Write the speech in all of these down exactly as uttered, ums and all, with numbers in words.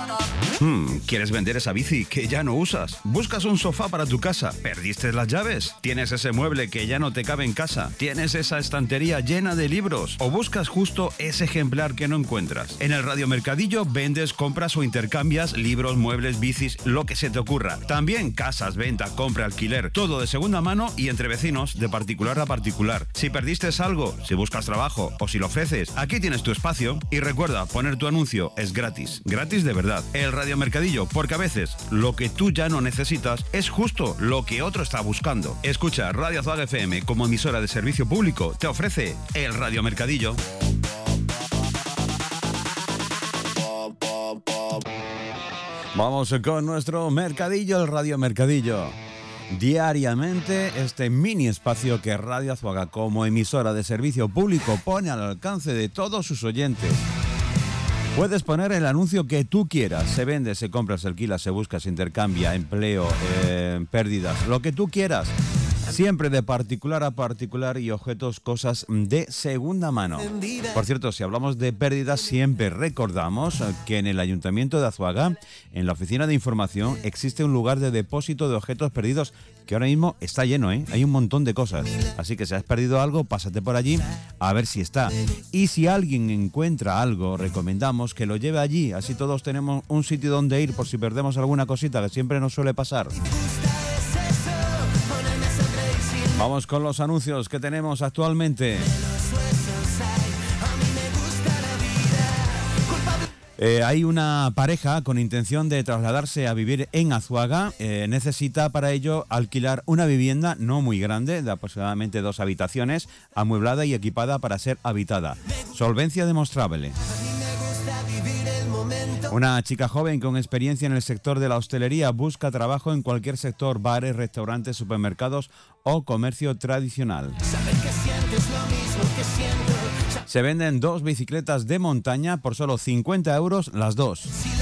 Hmm, ¿quieres vender esa bici que ya no usas? ¿Buscas un sofá para tu casa? ¿Perdiste las llaves? ¿Tienes ese mueble que ya no te cabe en casa? ¿Tienes esa estantería llena de libros? ¿O buscas justo ese ejemplar que no encuentras? En el Radio Mercadillo vendes, compras o intercambias libros, muebles, bicis, lo que se te ocurra. También casas, venta, compra, alquiler, todo de segunda mano y entre vecinos, de particular a particular. Si perdiste algo, si buscas trabajo o si lo ofreces, aquí tienes tu espacio. Y recuerda, poner tu anuncio es gratis. Gratis de verdad. El Radio Mercadillo, porque a veces lo que tú ya no necesitas es justo lo que otro está buscando. Escucha, Radio Azuaga F M como emisora de servicio público te ofrece el Radio Mercadillo. Vamos con nuestro mercadillo, el Radio Mercadillo. Diariamente, este mini espacio que Radio Azuaga como emisora de servicio público pone al alcance de todos sus oyentes. Puedes poner el anuncio que tú quieras. Se vende, se compra, se alquila, se busca, se intercambia, empleo, eh, pérdidas, lo que tú quieras. Siempre de particular a particular y objetos, cosas de segunda mano. Por cierto, si hablamos de pérdidas, siempre recordamos que en el Ayuntamiento de Azuaga, en la oficina de información, existe un lugar de depósito de objetos perdidos que ahora mismo está lleno, ¿eh? Hay un montón de cosas. Así que si has perdido algo, pásate por allí a ver si está. Y si alguien encuentra algo, recomendamos que lo lleve allí. Así todos tenemos un sitio donde ir por si perdemos alguna cosita, que siempre nos suele pasar. Vamos con los anuncios que tenemos actualmente. Eh, hay una pareja con intención de trasladarse a vivir en Azuaga. Eh, necesita para ello alquilar una vivienda no muy grande, de aproximadamente dos habitaciones, amueblada y equipada para ser habitada. Solvencia demostrable. Una chica joven con experiencia en el sector de la hostelería busca trabajo en cualquier sector, bares, restaurantes, supermercados o comercio tradicional. Se venden dos bicicletas de montaña por solo cincuenta euros las dos.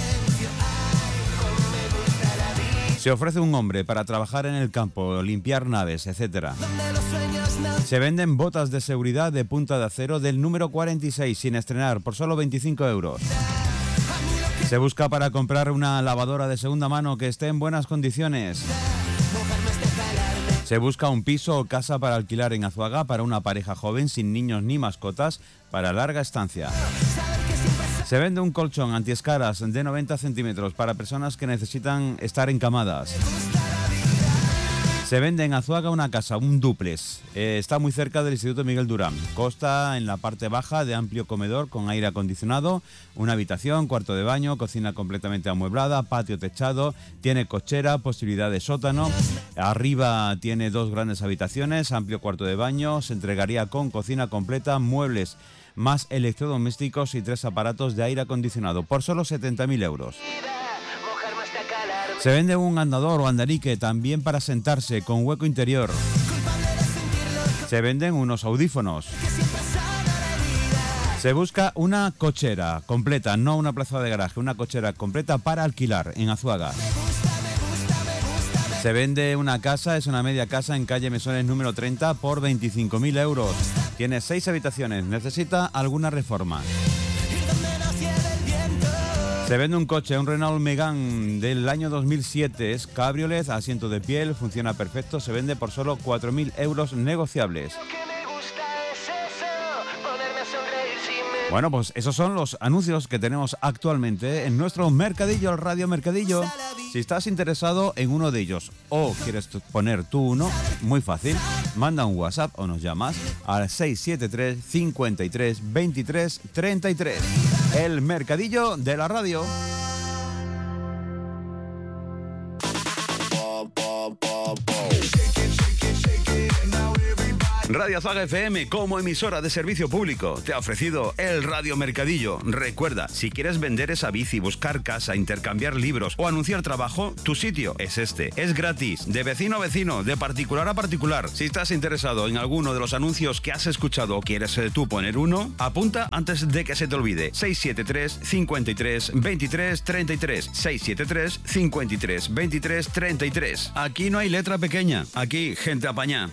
Se ofrece un hombre para trabajar en el campo, limpiar naves, etcétera. Se venden botas de seguridad de punta de acero del número cuarenta y seis sin estrenar por solo veinticinco euros. Se busca para comprar una lavadora de segunda mano que esté en buenas condiciones. Se busca un piso o casa para alquilar en Azuaga para una pareja joven sin niños ni mascotas para larga estancia. Se vende un colchón antiescaras de noventa centímetros para personas que necesitan estar encamadas. Se vende en Azuaga una casa, un dúplex. Eh, está muy cerca del Instituto Miguel Durán. Consta en la parte baja de amplio comedor con aire acondicionado, una habitación, cuarto de baño, cocina completamente amueblada, patio techado, tiene cochera, posibilidad de sótano. Arriba tiene dos grandes habitaciones, amplio cuarto de baño, se entregaría con cocina completa, muebles más electrodomésticos y tres aparatos de aire acondicionado por solo setenta mil euros. Se vende un andador o andarique también para sentarse con hueco interior. Se venden unos audífonos. Se busca una cochera completa, no una plaza de garaje, una cochera completa para alquilar en Azuaga. Se vende una casa, es una media casa en calle Mesones número treinta por veinticinco mil euros. Tiene seis habitaciones, necesita alguna reforma. Se vende un coche, un Renault Megane del año dos mil siete, es cabriolet, asiento de piel, funciona perfecto, se vende por solo cuatro mil euros negociables. Bueno, pues esos son los anuncios que tenemos actualmente en nuestro mercadillo, el Radio Mercadillo. Si estás interesado en uno de ellos o quieres poner tú uno, muy fácil, manda un WhatsApp o nos llamas al seis siete tres, cincuenta y tres, veintitrés, treinta y tres. El mercadillo de la radio. Radio Azuaga F M como emisora de servicio público te ha ofrecido el Radio Mercadillo. Recuerda, si quieres vender esa bici, buscar casa, intercambiar libros o anunciar trabajo, tu sitio es este. Es gratis, de vecino a vecino, de particular a particular. Si estás interesado en alguno de los anuncios que has escuchado o quieres tú poner uno, apunta antes de que se te olvide. seis siete tres, cincuenta y tres, veintitrés, treinta y tres. seis siete tres, cincuenta y tres, veintitrés, treinta y tres. Aquí no hay letra pequeña, aquí gente apañá.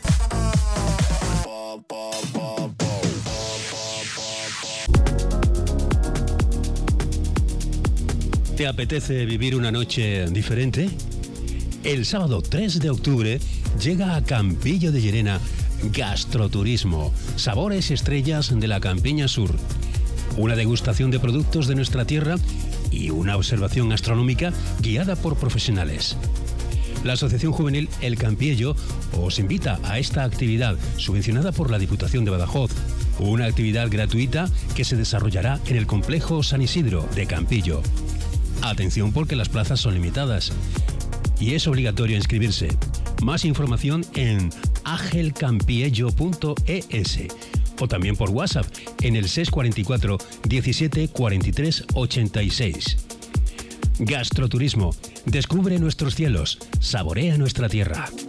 ¿Te apetece vivir una noche diferente? El sábado tres de octubre llega a Campillo de Llerena Gastroturismo, sabores estrellas de la Campiña Sur. Una degustación de productos de nuestra tierra y una observación gastronómica guiada por profesionales. La Asociación Juvenil El Campiello os invita a esta actividad subvencionada por la Diputación de Badajoz. Una actividad gratuita que se desarrollará en el complejo San Isidro de Campillo. Atención porque las plazas son limitadas y es obligatorio inscribirse. Más información en agelcampiello punto es o también por WhatsApp en el seis cuatro cuatro, diecisiete, cuarenta y tres, ochenta y seis. Gastroturismo. Descubre nuestros cielos. Saborea nuestra tierra.